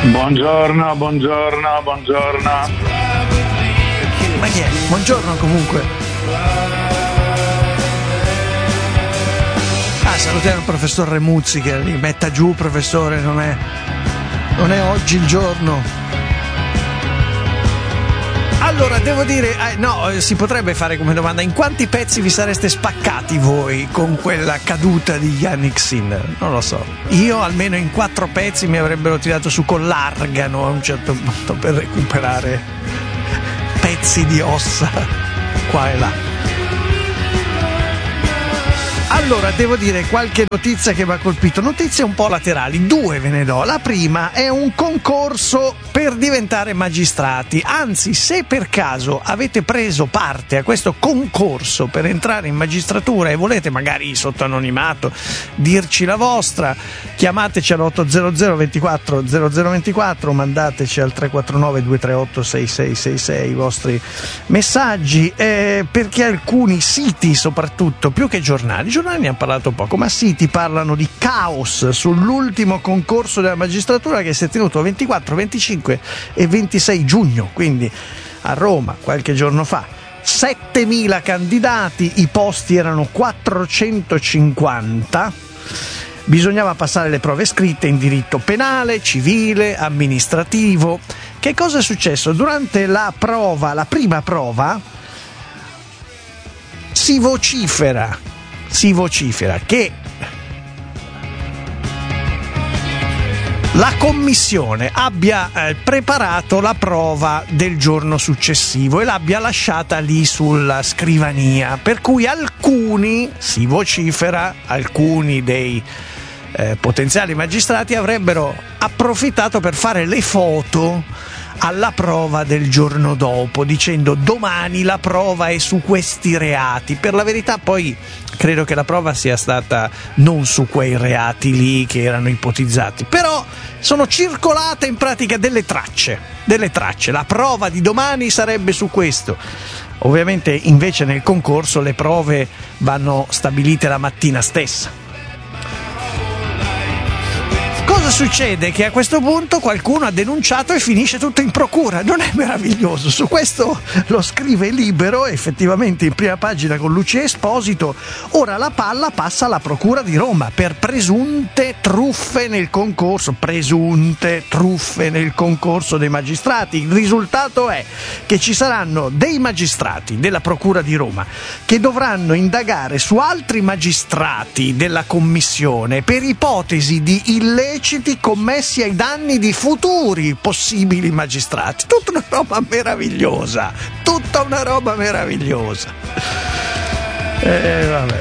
Buongiorno. Ma niente, buongiorno comunque. Salutiamo il professor Remuzzi che li metta giù, professore, non è oggi il giorno. Allora, devo dire, si potrebbe fare come domanda: in quanti pezzi vi sareste spaccati voi con quella caduta di Yannick Sinner? Non lo so. Io almeno in 4 pezzi mi avrebbero tirato su con l'argano a un certo punto per recuperare pezzi di ossa qua e là. Allora, devo dire qualche notizia che mi ha colpito, notizie un po' laterali, 2 ve ne do. La prima è un concorso per diventare magistrati, anzi, se per caso avete preso parte a questo concorso per entrare in magistratura e volete magari sotto anonimato dirci la vostra, chiamateci all'800 24 0024, mandateci al 349 238 6666 i vostri messaggi, perché alcuni siti, soprattutto, più che giornali ne hanno parlato poco, ma siti parlano di caos sull'ultimo concorso della magistratura che si è tenuto 24, 25 e 26 giugno, quindi a Roma qualche giorno fa. 7.000 candidati, i posti erano 450, bisognava passare le prove scritte in diritto penale, civile, amministrativo. Che cosa è successo? Durante la prima prova, si vocifera che la commissione abbia preparato la prova del giorno successivo e l'abbia lasciata lì sulla scrivania, per cui alcuni dei potenziali magistrati avrebbero approfittato per fare le foto alla prova del giorno dopo, dicendo: domani la prova è su questi reati. Per la verità poi credo che la prova sia stata non su quei reati lì che erano ipotizzati, però sono circolate in pratica delle tracce. La prova di domani sarebbe su questo. Ovviamente invece nel concorso le prove vanno stabilite la mattina stessa. Cosa succede? Che a questo punto qualcuno ha denunciato e finisce tutto in procura. Non è meraviglioso? Su questo lo scrive Libero, effettivamente in prima pagina con Lucia Esposito. Ora la palla passa alla procura di Roma per presunte truffe nel concorso dei magistrati. Il risultato è che ci saranno dei magistrati della procura di Roma che dovranno indagare su altri magistrati della commissione per ipotesi di illeciti commessi ai danni di futuri possibili magistrati. Tutta una roba meravigliosa. Vabbè.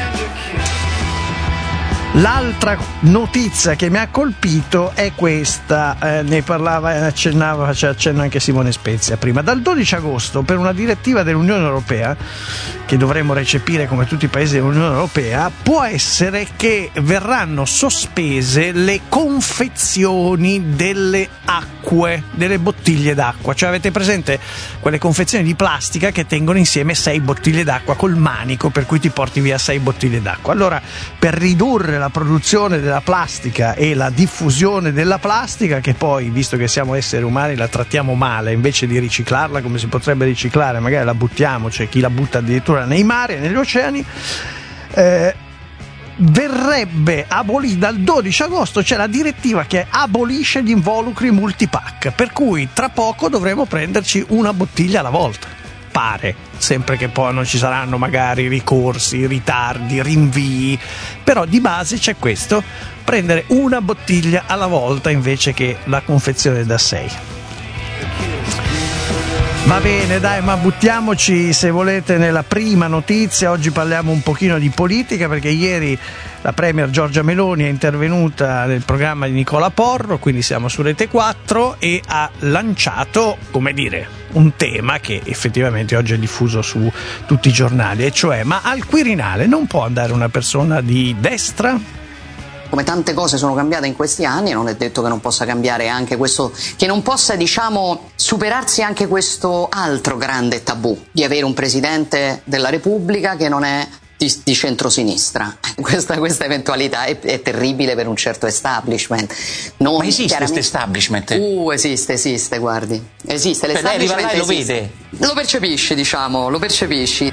L'altra notizia che mi ha colpito è questa, ne faceva accenno anche Simone Spezia prima. Dal 12 agosto, per una direttiva dell'Unione Europea, che dovremo recepire come tutti i paesi dell'Unione Europea, può essere che verranno sospese le confezioni delle acque, delle bottiglie d'acqua. Cioè, avete presente quelle confezioni di plastica che tengono insieme 6 bottiglie d'acqua col manico, per cui ti porti via 6 bottiglie d'acqua? Allora, per ridurre la produzione della plastica e la diffusione della plastica, che poi, visto che siamo esseri umani, la trattiamo male, invece di riciclarla come si potrebbe riciclare, magari la buttiamo, c'è chi la butta addirittura nei mari e negli oceani, verrebbe abolita dal 12 agosto. C'è la direttiva che abolisce gli involucri multipack, per cui tra poco dovremo prenderci una bottiglia alla volta, pare, sempre che poi non ci saranno magari ricorsi, ritardi, rinvii, però di base c'è questo: prendere una bottiglia alla volta invece che la confezione da 6. Va bene, dai, ma buttiamoci, se volete, nella prima notizia. Oggi parliamo un pochino di politica, perché ieri la premier Giorgia Meloni è intervenuta nel programma di Nicola Porro, quindi siamo su Rete 4, e ha lanciato, come dire, un tema che effettivamente oggi è diffuso su tutti i giornali, e cioè: ma al Quirinale non può andare una persona di destra? Come tante cose sono cambiate in questi anni, non è detto che non possa cambiare anche questo, che non possa, superarsi anche questo altro grande tabù di avere un Presidente della Repubblica che non è di centrosinistra. Questa eventualità è terribile per un certo establishment. Ma esiste questo establishment? Esiste, guardi. Esiste l'establishment. Lei arriva là e lo vede? Lo percepisci, diciamo, lo percepisci.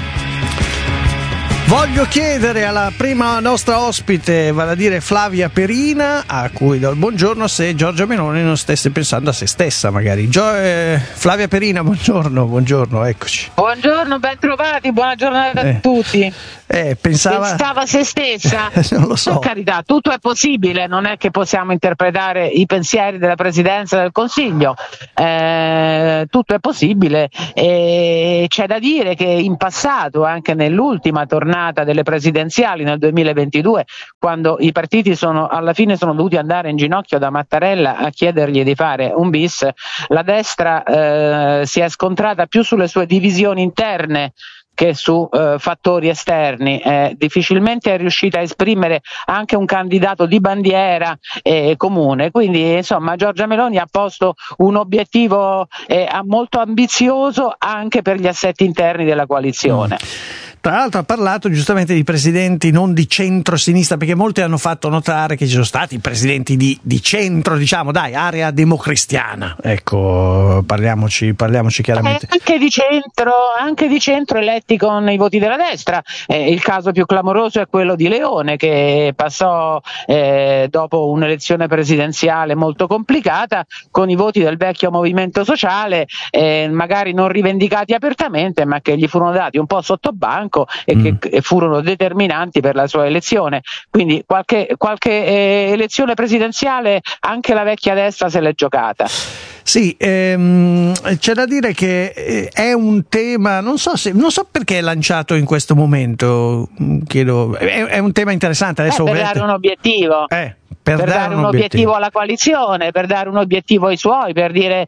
Voglio chiedere alla prima nostra ospite, vale a dire Flavia Perina, a cui do il buongiorno, se Giorgia Meloni non stesse pensando a se stessa magari. Flavia Perina, buongiorno, eccoci. Buongiorno, ben trovati, buona giornata a tutti. Pensava a se stessa? Non lo so. Per carità, tutto è possibile, non è che possiamo interpretare i pensieri della Presidenza del Consiglio, tutto è possibile, e c'è da dire che in passato, anche nell'ultima tornata delle presidenziali nel 2022, quando i partiti alla fine sono dovuti andare in ginocchio da Mattarella a chiedergli di fare un bis, la destra si è scontrata più sulle sue divisioni interne che su fattori esterni. Difficilmente è riuscita a esprimere anche un candidato di bandiera comune, quindi insomma Giorgia Meloni ha posto un obiettivo molto ambizioso anche per gli assetti interni della coalizione. Tra l'altro ha parlato giustamente di presidenti non di centro-sinistra, perché molti hanno fatto notare che ci sono stati presidenti di centro, diciamo, area democristiana. Ecco, parliamoci chiaramente. Anche di centro eletti con i voti della destra. Il caso più clamoroso è quello di Leone, che passò dopo un'elezione presidenziale molto complicata con i voti del vecchio Movimento Sociale, magari non rivendicati apertamente, ma che gli furono dati un po' sotto banco e che furono determinanti per la sua elezione. Quindi qualche elezione presidenziale anche la vecchia destra se l'è giocata. Sì, c'è da dire che è un tema, non so perché è lanciato in questo momento, chiedo, è un tema interessante adesso. Per dare un obiettivo. Per dare un obiettivo alla coalizione, per dare un obiettivo ai suoi, per dire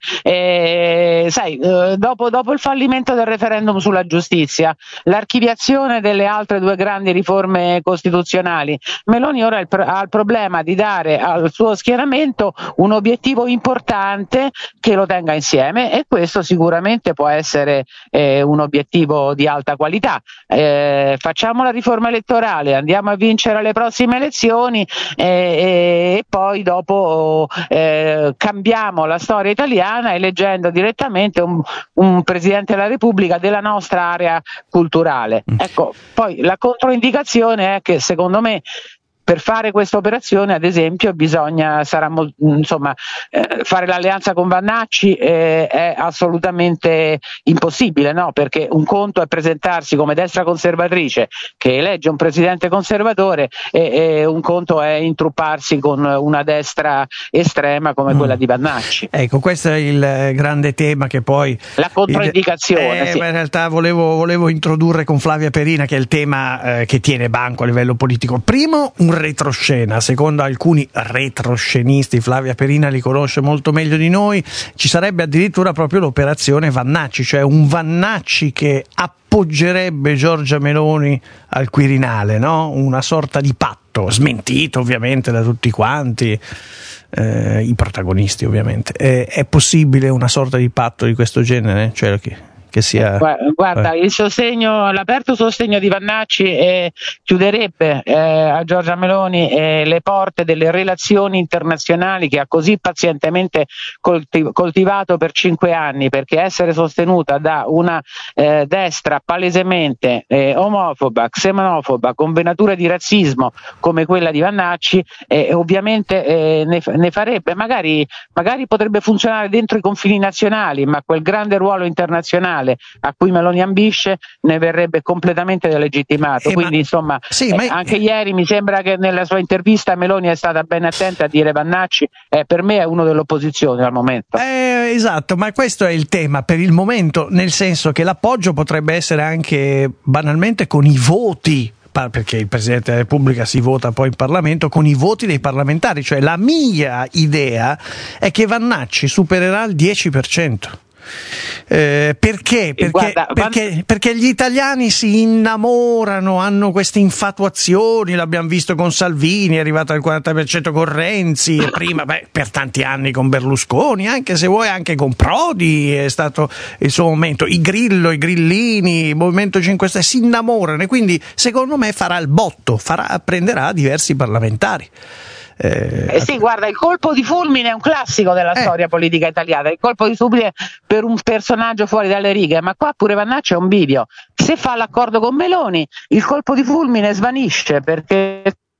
dopo il fallimento del referendum sulla giustizia, l'archiviazione delle altre due grandi riforme costituzionali, Meloni ora ha il problema di dare al suo schieramento un obiettivo importante che lo tenga insieme, e questo sicuramente può essere un obiettivo di alta qualità. Facciamo la riforma elettorale, andiamo a vincere le prossime elezioni e poi dopo cambiamo la storia italiana eleggendo direttamente un Presidente della Repubblica della nostra area culturale. Ecco, poi la controindicazione è che secondo me per fare questa operazione, ad esempio, fare l'alleanza con Vannacci è assolutamente impossibile, no? Perché un conto è presentarsi come destra conservatrice che elegge un presidente conservatore, e un conto è intrupparsi con una destra estrema come quella di Vannacci. Ecco, questo è il grande tema che poi la controindicazione. Sì. In realtà volevo introdurre con Flavia Perina, che è il tema che tiene banco a livello politico. Primo, un retroscena, secondo alcuni retroscenisti, Flavia Perina li conosce molto meglio di noi, ci sarebbe addirittura proprio l'operazione Vannacci, cioè un Vannacci che appoggerebbe Giorgia Meloni al Quirinale, no? Una sorta di patto, smentito ovviamente da tutti quanti, i protagonisti ovviamente. È possibile una sorta di patto di questo genere? Cioè che sia... Guarda, l'aperto sostegno di Vannacci chiuderebbe a Giorgia Meloni le porte delle relazioni internazionali che ha così pazientemente coltivato per 5 anni, perché essere sostenuta da una destra palesemente omofoba, xenofoba, con venature di razzismo come quella di Vannacci, ovviamente ne farebbe, magari potrebbe funzionare dentro i confini nazionali, ma quel grande ruolo internazionale a cui Meloni ambisce ne verrebbe completamente delegittimato. Quindi insomma, anche ieri mi sembra che nella sua intervista Meloni è stata ben attenta a dire Vannacci per me è uno dell'opposizione al momento. Esatto, ma questo è il tema per il momento, nel senso che l'appoggio potrebbe essere anche banalmente con i voti, perché il Presidente della Repubblica si vota poi in Parlamento con i voti dei parlamentari. Cioè la mia idea è che Vannacci supererà il 10%. Perché gli italiani si innamorano, hanno queste infatuazioni, l'abbiamo visto con Salvini, è arrivato al 40% con Renzi, e prima per tanti anni con Berlusconi, anche se vuoi anche con Prodi è stato il suo momento, i Grillo, i Grillini, il Movimento 5 Stelle si innamorano, e quindi secondo me farà il botto, prenderà diversi parlamentari. Sì, guarda, il colpo di fulmine è un classico della storia politica italiana, il colpo di fulmine per un personaggio fuori dalle righe, ma qua pure Vannacci è un bivio. Se fa l'accordo con Meloni, il colpo di fulmine svanisce, perché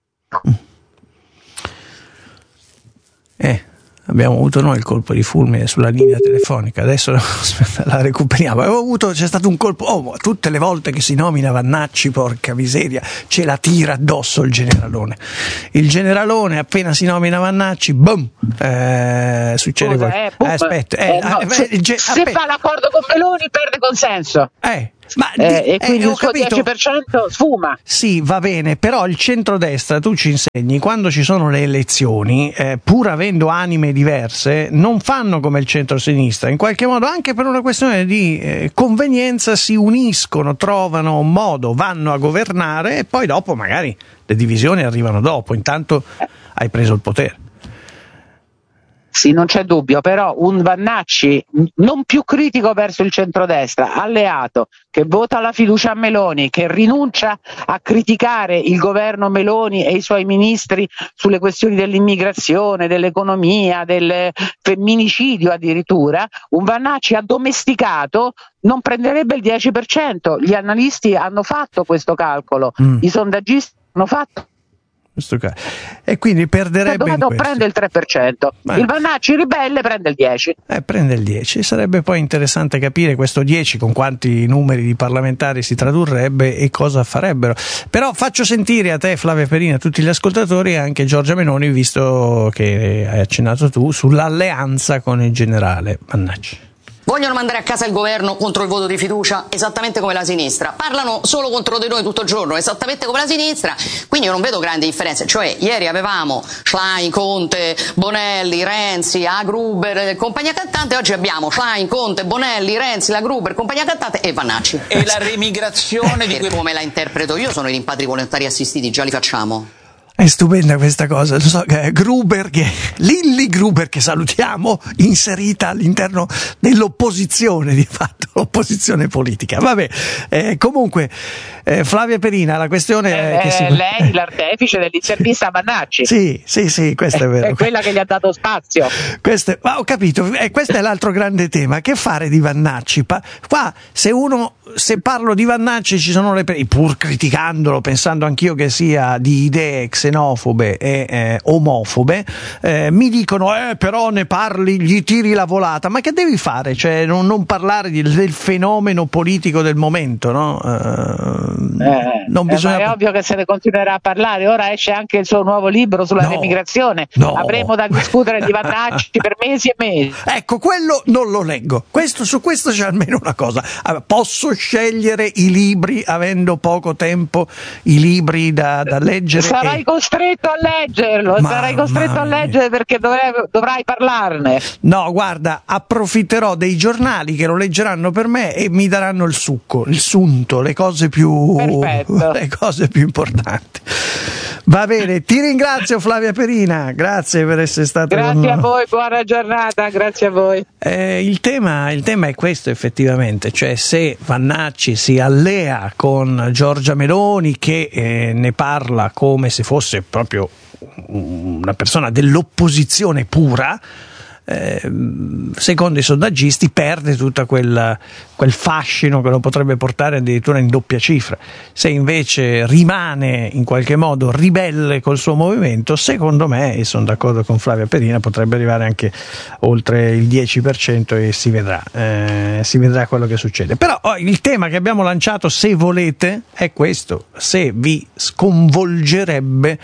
abbiamo avuto noi il colpo di fulmine sulla linea telefonica, adesso la recuperiamo. C'è stato un colpo, tutte le volte che si nomina Vannacci, porca miseria, ce la tira addosso il generalone. Il generalone, appena si nomina Vannacci, boom, succede qualcosa. Se fa l'accordo con Meloni perde consenso. E quindi il suo 10% sfuma. Sì, va bene, però il centrodestra, tu ci insegni, quando ci sono le elezioni, pur avendo anime diverse, non fanno come il centrosinistra, in qualche modo anche per una questione di convenienza si uniscono, trovano un modo, vanno a governare e poi dopo magari le divisioni arrivano dopo, intanto hai preso il potere. Sì, non c'è dubbio, però un Vannacci non più critico verso il centrodestra, alleato, che vota la fiducia a Meloni, che rinuncia a criticare il governo Meloni e i suoi ministri sulle questioni dell'immigrazione, dell'economia, del femminicidio addirittura, un Vannacci addomesticato non prenderebbe il 10%. Gli analisti hanno fatto questo calcolo, i sondaggisti hanno fatto. E quindi perderebbe in questo. Prende il 3%. Il Vannacci ribelle prende il 10%. Prende il 10%. Sarebbe poi interessante capire questo 10% con quanti numeri di parlamentari si tradurrebbe e cosa farebbero. Però faccio sentire a te, Flavia Perina, a tutti gli ascoltatori e anche Giorgia Meloni, visto che hai accennato tu, sull'alleanza con il generale Vannacci. Vogliono mandare a casa il governo contro il voto di fiducia, esattamente come la sinistra. Parlano solo contro di noi tutto il giorno, esattamente come la sinistra, quindi io non vedo grandi differenze. Cioè, ieri avevamo Schlein, Conte, Bonelli, Renzi, la Gruber, compagnia cantante, oggi abbiamo Schlein, Conte, Bonelli, Renzi, la Gruber, compagnia cantante e Vannacci. E la remigrazione di come la interpreto io sono i rimpatri volontari assistiti, già li facciamo. È stupenda questa cosa, Gruber, Lilli Gruber, che salutiamo, inserita all'interno dell'opposizione, di fatto, l'opposizione politica. Vabbè, comunque, Flavia Perina, la questione è che lei l'artefice dell'intervista a Vannacci. Sì, questo è vero. È quella che gli ha dato spazio. Ho capito, questo è l'altro grande tema. Che fare di Vannacci? Qua, se parlo di Vannacci ci sono pur criticandolo, pensando anch'io che sia di idee xenofobe e omofobe, mi dicono però ne parli, gli tiri la volata. Ma che devi fare? Cioè non parlare del fenomeno politico del momento, no? Non bisogna... ma è ovvio che se ne continuerà a parlare. Ora esce anche il suo nuovo libro sulla remigrazione. Avremo da discutere di Vannacci per mesi e mesi. Ecco, quello non lo leggo. Su questo c'è almeno una cosa. Posso scegliere i libri, avendo poco tempo, i libri da leggere? Sarai costretto a leggerlo, a leggere perché dovrai parlarne. No, guarda, approfitterò dei giornali che lo leggeranno per me e mi daranno il succo, il sunto, le cose più importanti. Va bene, ti ringrazio Flavia Perina, grazie per essere stata con noi. Grazie a voi, buona giornata, grazie a voi. Il tema è questo effettivamente, cioè se Vannacci si allea con Giorgia Meloni che ne parla come se fosse proprio una persona dell'opposizione pura, secondo i sondaggisti perde tutto quel fascino che lo potrebbe portare addirittura in doppia cifra. Se invece rimane in qualche modo ribelle col suo movimento, secondo me, e sono d'accordo con Flavia Perina, potrebbe arrivare anche oltre il 10% e si vedrà quello che succede. Però il tema che abbiamo lanciato, se volete, è questo: se vi sconvolgerebbe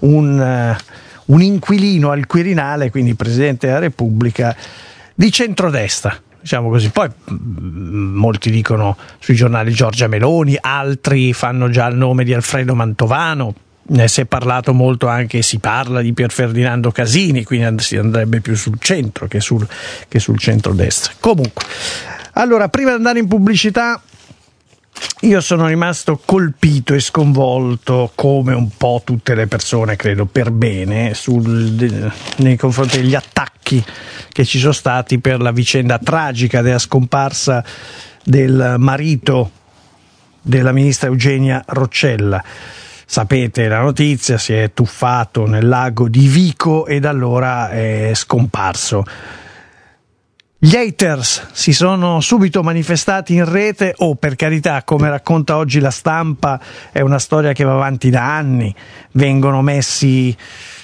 un inquilino al Quirinale, quindi Presidente della Repubblica, di centrodestra, diciamo così. Poi molti dicono sui giornali Giorgia Meloni, altri fanno già il nome di Alfredo Mantovano. Ne si è parlato molto anche, si parla di Pier Ferdinando Casini, quindi si andrebbe più sul centro che sul centrodestra. Comunque, allora, prima di andare in pubblicità, io sono rimasto colpito e sconvolto, come un po' tutte le persone, credo per bene, nei confronti degli attacchi che ci sono stati per la vicenda tragica della scomparsa del marito della ministra Eugenia Roccella. Sapete la notizia, si è tuffato nel lago di Vico e da allora è scomparso. Gli haters si sono subito manifestati in rete, per carità, come racconta oggi La Stampa, è una storia che va avanti da anni, vengono messi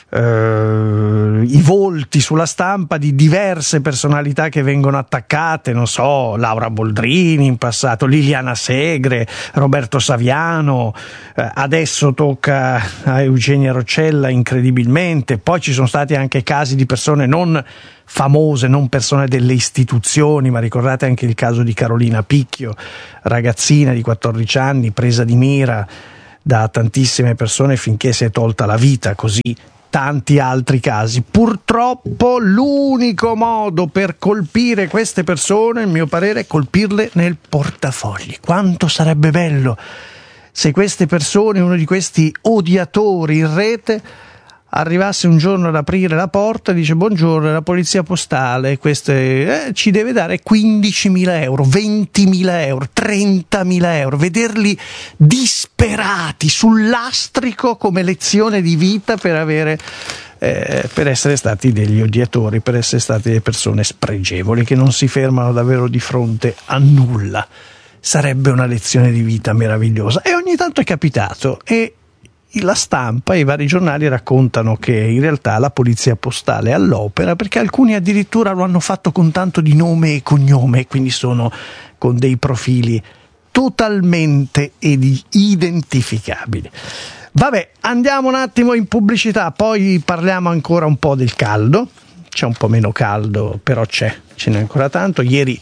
i volti sulla stampa di diverse personalità che vengono attaccate, non so, Laura Boldrini in passato, Liliana Segre, Roberto Saviano, adesso tocca a Eugenia Roccella incredibilmente. Poi ci sono stati anche casi di persone non famose, non persone delle istituzioni, ma ricordate anche il caso di Carolina Picchio, ragazzina di 14 anni presa di mira da tantissime persone finché si è tolta la vita, così tanti altri casi. Purtroppo l'unico modo per colpire queste persone, il mio parere, è colpirle nel portafogli. Quanto sarebbe bello se queste persone, uno di questi odiatori in rete, arrivasse un giorno ad aprire la porta e dice: buongiorno, è la polizia postale, ci deve dare 15.000 euro, 20.000 euro, 30.000 euro, vederli disperati sul lastrico come lezione di vita per essere stati degli odiatori, per essere stati delle persone spregevoli che non si fermano davvero di fronte a nulla. Sarebbe una lezione di vita meravigliosa. E ogni tanto è capitato, e La Stampa e i vari giornali raccontano che in realtà la polizia postale è all'opera, perché alcuni addirittura lo hanno fatto con tanto di nome e cognome, quindi sono con dei profili totalmente identificabili. Vabbè, andiamo un attimo in pubblicità, poi parliamo ancora un po' del caldo. C'è un po' meno caldo, però ce n'è ancora tanto. Ieri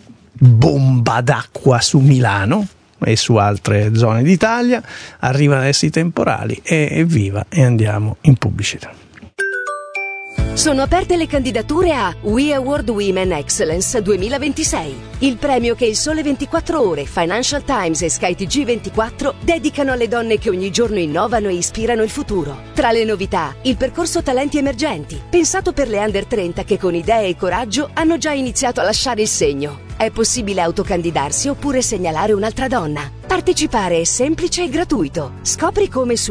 bomba d'acqua su Milano e su altre zone d'Italia, arrivano adesso i temporali e evviva, e andiamo in pubblicità. Sono aperte le candidature a We Award Women Excellence 2026, il premio che il Sole 24 Ore, Financial Times e Sky TG24 dedicano alle donne che ogni giorno innovano e ispirano il futuro. Tra le novità, il percorso Talenti Emergenti, pensato per le under 30 che con idee e coraggio hanno già iniziato a lasciare il segno. È possibile autocandidarsi oppure segnalare un'altra donna. Partecipare è semplice e gratuito. Scopri come su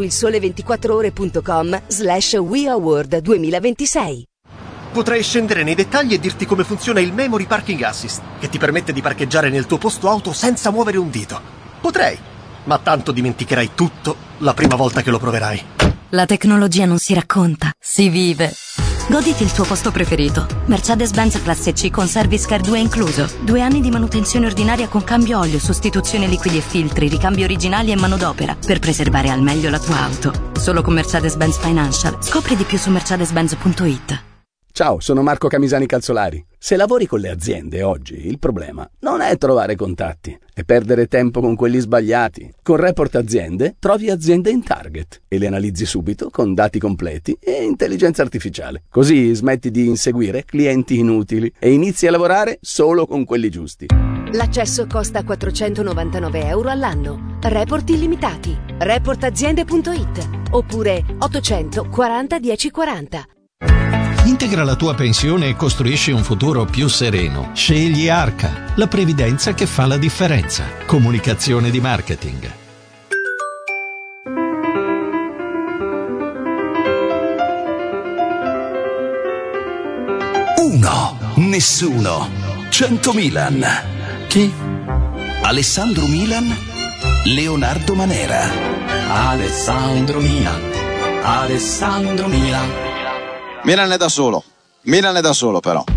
ilsole24ore.com/We Award 2026. Potrei scendere nei dettagli e dirti come funziona il Memory Parking Assist, che ti permette di parcheggiare nel tuo posto auto senza muovere un dito. Potrei, ma tanto dimenticherai tutto la prima volta che lo proverai. La tecnologia non si racconta, si vive. Goditi il tuo posto preferito. Mercedes-Benz Classe C con Service Care 2 incluso. 2 anni di manutenzione ordinaria con cambio olio, sostituzione liquidi e filtri, ricambi originali e manodopera per preservare al meglio la tua auto. Solo con Mercedes-Benz Financial. Scopri di più su mercedes-benz.it. Ciao, sono Marco Camisani Calzolari. Se lavori con le aziende oggi, il problema non è trovare contatti, è perdere tempo con quelli sbagliati. Con Report Aziende trovi aziende in target e le analizzi subito con dati completi e intelligenza artificiale. Così smetti di inseguire clienti inutili e inizi a lavorare solo con quelli giusti. L'accesso costa 499 euro all'anno. Report illimitati. Reportaziende.it oppure 840 1040. Integra la tua pensione e costruisci un futuro più sereno. Scegli Arca, la previdenza che fa la differenza. Comunicazione di marketing. Uno, nessuno, 100 Milan. Chi? Alessandro Milan, Leonardo Manera. Alessandro Milan, Alessandro Milan. Milan è da solo però.